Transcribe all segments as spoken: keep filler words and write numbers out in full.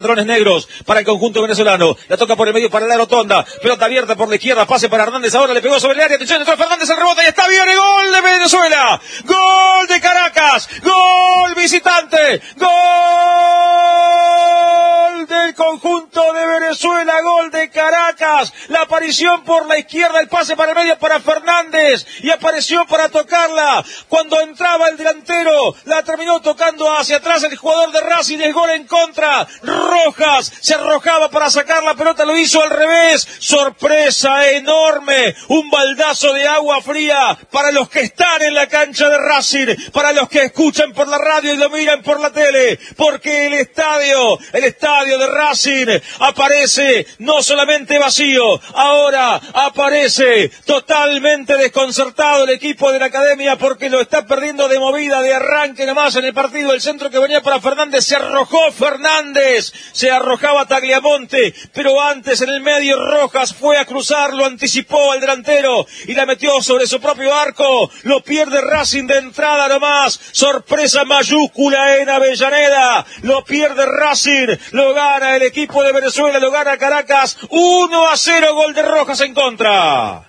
pantalones negros para el conjunto venezolano. La toca por el medio para la rotonda. Pelota abierta por la izquierda, pase para Hernández. Ahora le pegó sobre el área. Atención, entró Fernández, el rebote y está bien el gol de Venezuela. Gol de Caracas. Gol visitante. Gol del conjunto de Venezuela. Gol de Caracas. La aparición por la izquierda, el pase para el medio para Fernández. Y apareció para tocarla. Cuando entraba el delantero, la terminó tocando hacia atrás el jugador de Racing. El gol en contra. Rojas se arrojaba para sacar la pelota, lo hizo al revés. Sorpresa enorme. Un baldazo de agua fría para los que están en la cancha de Racing, para los que escuchan por la radio y lo miran por la tele, porque el estadio, el estadio de Racing aparece no solamente vacío, ahora aparece totalmente desconcertado el equipo de la academia porque lo está perdiendo de movida, de arranque nomás en el partido. El centro que venía para Fernández, se arrojó Fernández, se arrojaba Tagliamonte, pero antes en el medio Rojas fue a cruzar, lo anticipó al delantero y la metió sobre su propio arco. Lo pierde Racing de entrada nomás. Sorpresa mayúscula en Avellaneda. Lo pierde Racing, lo gana el equipo de Venezuela, lo gana Caracas. uno a cero, gol de Rojas en contra.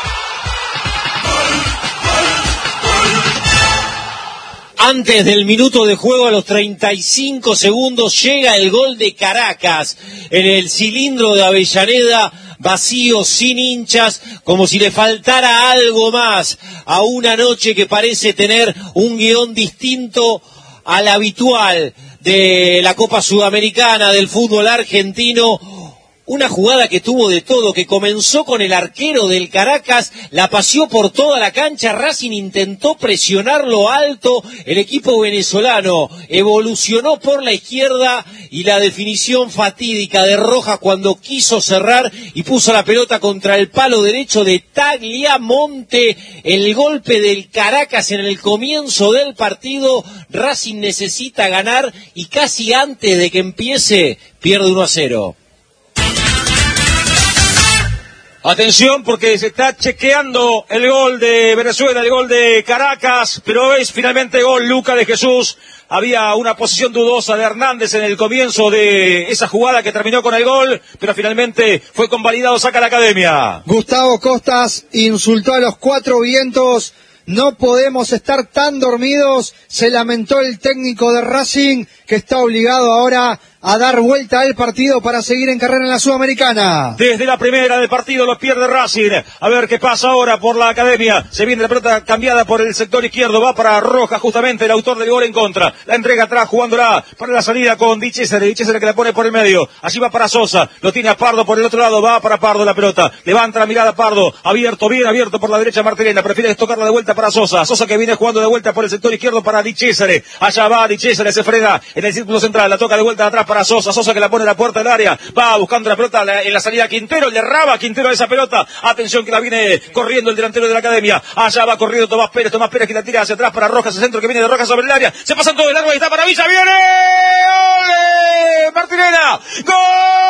Antes del minuto de juego, a los treinta y cinco segundos, llega el gol de Caracas en el cilindro de Avellaneda, vacío, sin hinchas, como si le faltara algo más a una noche que parece tener un guión distinto al habitual de la Copa Sudamericana, del fútbol argentino. Una jugada que tuvo de todo, que comenzó con el arquero del Caracas, la paseó por toda la cancha, Racing intentó presionarlo alto, el equipo venezolano evolucionó por la izquierda y la definición fatídica de Rojas cuando quiso cerrar y puso la pelota contra el palo derecho de Tagliamonte. El golpe del Caracas en el comienzo del partido. Racing necesita ganar y casi antes de que empiece pierde uno a cero. Atención porque se está chequeando el gol de Venezuela, el gol de Caracas, pero es finalmente gol Luca de Jesús. Había una posición dudosa de Hernández en el comienzo de esa jugada que terminó con el gol, pero finalmente fue convalidado, saca la academia. Gustavo Costas insultó a los cuatro vientos. No podemos estar tan dormidos, se lamentó el técnico de Racing, que está obligado ahora a dar vuelta al partido para seguir en carrera en la Sudamericana. Desde la primera del partido lo pierde Racing. A ver qué pasa ahora por la academia. Se viene la pelota cambiada por el sector izquierdo. Va para Rojas, justamente el autor del gol en contra. La entrega atrás, jugándola para la salida con Di Cesare. Di Cesare que la pone por el medio. Allí va para Sosa. Lo tiene a Pardo por el otro lado. Va para Pardo la pelota. Levanta la mirada Pardo. Abierto, bien abierto por la derecha Martelena. Prefiere tocarla de vuelta para Sosa. Sosa que viene jugando de vuelta por el sector izquierdo para Di Cesare. Allá va Di Cesare, se frena en el círculo central. La toca de vuelta atrás para Sosa. Sosa que la pone a la puerta del área. Va buscando la pelota en la salida Quintero. Le raba Quintero a esa pelota. Atención que la viene corriendo el delantero de la academia. Allá va corriendo Tomás Pérez. Tomás Pérez que la tira hacia atrás para Rojas. El centro que viene de Rojas sobre el área. Se pasan todo el largo y está para Villa. ¡Viene! ¡Ole! ¡Martinena! ¡Gol!